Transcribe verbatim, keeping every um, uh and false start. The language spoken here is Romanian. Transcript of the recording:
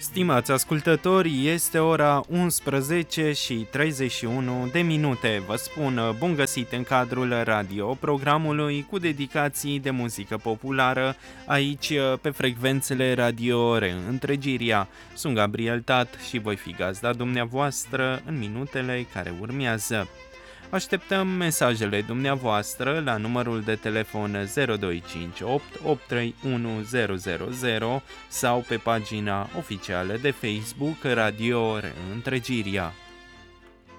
Stimați ascultători, este ora unsprezece și treizeci și unu de minute. Vă spun bun găsit în cadrul radio programului cu dedicații de muzică populară aici pe frecvențele Radio Reîntregirea. Sunt Gabriel Tat și voi fi gazda dumneavoastră în minutele care urmează. Așteptăm mesajele dumneavoastră la numărul de telefon zero doi cinci opt opt trei unu zero zero zero sau pe pagina oficială de Facebook Radio Reîntregirea.